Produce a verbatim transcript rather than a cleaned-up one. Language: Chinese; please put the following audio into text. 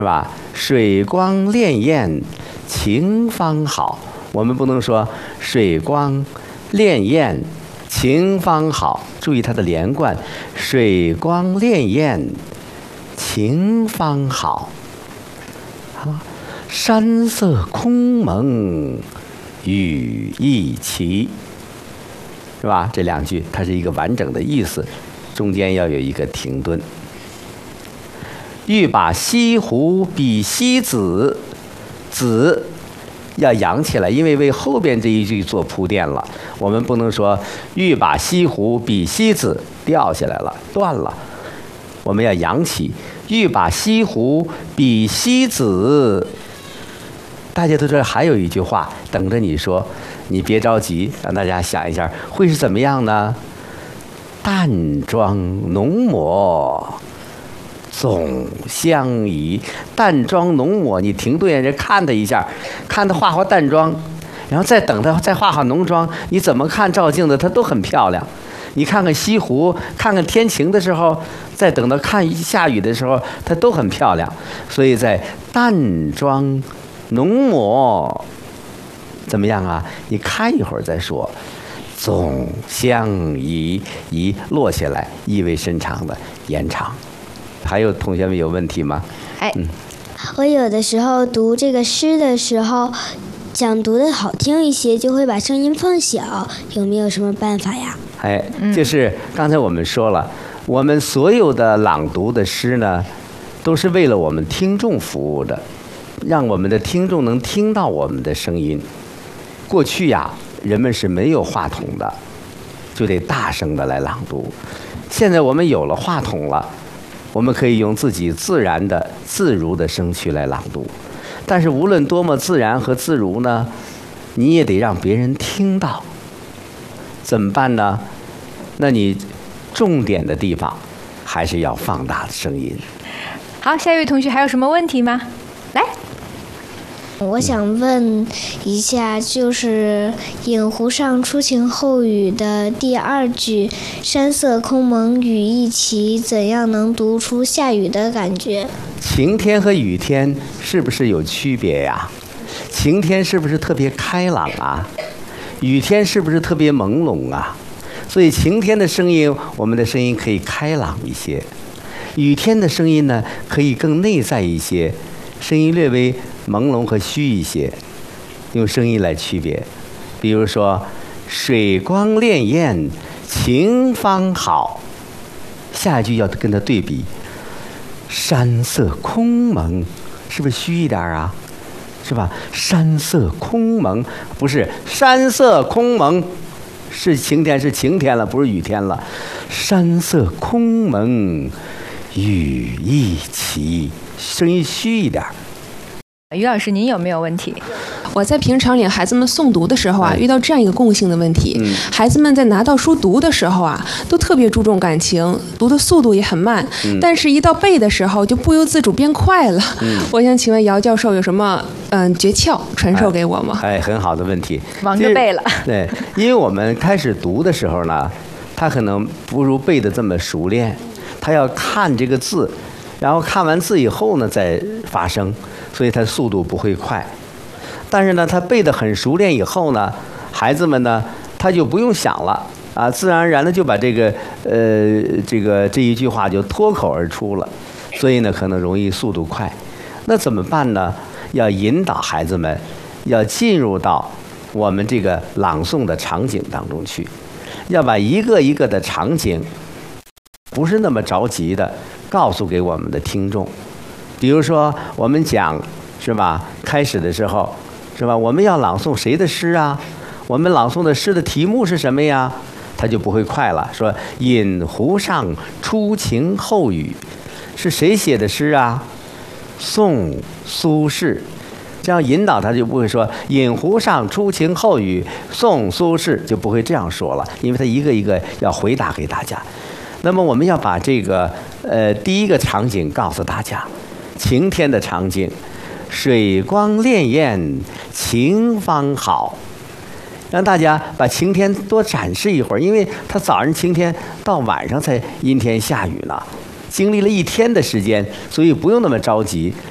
是吧？水光潋滟晴方好，我们不能说水光潋滟晴方好，注意它的连贯，水光潋滟晴方好。啊，山色空蒙雨亦奇，是吧？这两句它是一个完整的意思，中间要有一个停顿。欲把西湖比西子，子要扬起来，因为为后边这一句做铺垫了。我们不能说欲把西湖比西子掉下来了，断了。我们要扬起，欲把西湖比西子。大家都知道还有一句话等着你说，你别着急，让大家想一下会是怎么样呢？淡妆浓抹总相宜。淡妆浓抹，你停顿人看他一下，看他画画淡妆，然后再等他再画画浓妆，你怎么看照镜子他都很漂亮。你看看西湖，看看天晴的时候，再等到看下雨的时候，它都很漂亮。所以在淡妆浓抹怎么样啊？你看一会儿再说。总相宜，宜落下来，意味深长的延长。还有同学们有问题吗？ 哎， 嗯， 我有的时候读这个诗的时候，想读的好听一些，就会把声音放小，有没有什么办法呀？ 哎，就是刚才我们说了，我们所有的朗读的诗呢，都是为了我们听众服务的，让我们的听众能听到我们的声音。过去呀，人们是没有话筒的，就得大声的来朗读。现在我们有了话筒了，我们可以用自己自然的、自如的声区来朗读。但是无论多么自然和自如呢，你也得让别人听到。怎么办呢？那你重点的地方还是要放大的声音。 好，下一位同学还有什么问题吗？来， 我想问一下，就是《饮湖上初晴后雨》的第二句“山色空蒙雨亦奇”，怎样能读出下雨的感觉？ 晴天和雨天是不是有区别呀？晴天是不是特别开朗啊？雨天是不是特别朦胧啊？所以晴天的声音，我们的声音可以开朗一些；雨天的声音呢，可以更内在一些，声音略微朦胧和虚一些。用声音来区别，比如说“水光潋滟晴方好”，下一句要跟它对比，“山色空蒙”，是不是虚一点啊？是吧？山色空蒙，不是山色空蒙，是晴天，是晴天了，不是雨天了。山色空蒙雨亦奇，声音虚一点。 于老师，您有没有问题？ 我在平常领孩子们诵读的时候啊， 嗯、 遇到这样一个共性的问题、嗯，孩子们在拿到书读的时候啊，都特别注重感情，读的速度也很慢，嗯、但是一到背的时候就不由自主变快了。嗯、我想请问姚教授有什么嗯诀窍传授给我吗？ 哎，哎很好的问题， 忙着背了。 对，因为我们开始读的时候呢，他可能不如背的这么熟练，他要看这个字，然后看完字以后呢再发声，所以他速度不会快。但是呢，他背得很熟练以后呢，孩子们呢，他就不用想了啊，自然而然的就把这个呃这个这一句话就脱口而出了，所以呢，可能容易速度快。那怎么办呢？要引导孩子们，要进入到我们这个朗诵的场景当中去，要把一个一个的场景，不是那么着急的告诉给我们的听众。比如说，我们讲是吧？开始的时候。是吧？我们要朗诵谁的诗啊？我们朗诵的诗的题目是什么呀？他就不会快了。说“饮湖上初晴后雨”，是谁写的诗啊？宋苏轼。这样引导他就不会说“饮湖上初晴后雨”，宋苏轼就不会这样说了，因为他一个一个要回答给大家。那么我们要把这个呃第一个场景告诉大家，晴天的场景。水光潋滟晴方好，让大家把晴天多展示一会儿，因为他早上晴天到晚上才阴天下雨呢，经历了一天的时间，所以不用那么着急，